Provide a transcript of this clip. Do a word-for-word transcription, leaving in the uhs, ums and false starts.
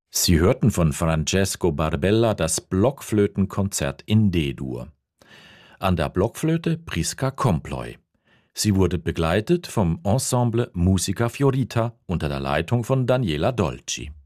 Sie hörten von Francesco Barbella das Blockflötenkonzert in D-Dur. An der Blockflöte Prisca Comploy. Sie wurde begleitet vom Ensemble Musica Fiorita unter der Leitung von Daniela Dolci.